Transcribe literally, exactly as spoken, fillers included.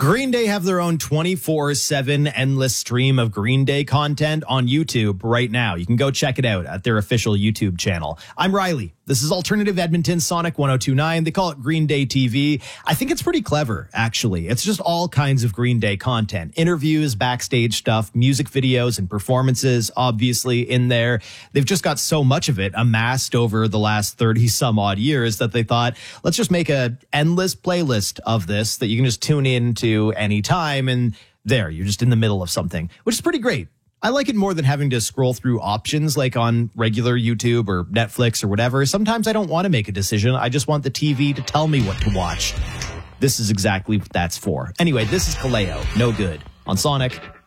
Green Day have their own twenty-four seven endless stream of Green Day content on YouTube right now. You can go check it out at their official YouTube channel. I'm Riley. This is Alternative Edmonton Sonic one oh two point nine. They call it Green Day T V. I think it's pretty clever, actually. It's just all kinds of Green Day content. Interviews, backstage stuff, music videos, and performances, obviously, in there. They've just got so much of it amassed over the last thirty some odd years that they thought, let's just make a endless playlist of this that you can just tune in to anytime, and there, you're just in the middle of something, which is pretty great. I like it more than having to scroll through options like on regular YouTube or Netflix or whatever. Sometimes I don't want to make a decision. I just want the T V to tell me what to watch. This is exactly what that's for. Anyway, this is Kaleo, No Good, on Sonic